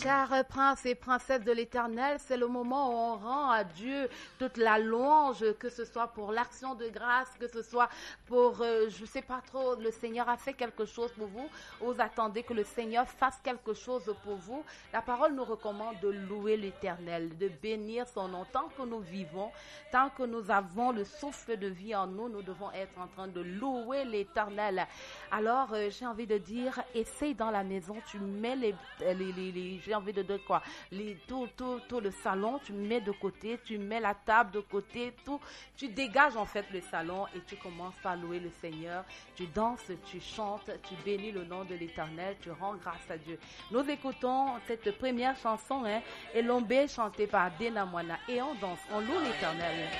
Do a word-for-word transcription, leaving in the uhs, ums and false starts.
Car euh, prince et princesse de l'Éternel, c'est le moment où on rend à Dieu toute la louange, que ce soit pour l'action de grâce, que ce soit pour, euh, je sais pas trop, le Seigneur a fait quelque chose pour vous, vous attendez que le Seigneur fasse quelque chose pour vous. La parole nous recommande de louer l'Éternel, de bénir son nom. Tant que nous vivons, tant que nous avons le souffle de vie en nous, nous devons être en train de louer l'Éternel. Alors, euh, j'ai envie de dire, essaye dans la maison, tu mets les, les, les, les j'ai envie de dire quoi, les, tout, tout, tout le salon, tu mets de côté, tu mets la table de côté, tout, tu dégages en fait le salon et tu commences à louer le Seigneur, tu danses, tu chantes, tu bénis le nom de l'Éternel, tu rends grâce à Dieu. Nous écoutons cette première chanson, hein, Elombé, chantée par Dena Moana, et on danse, on loue l'Éternel.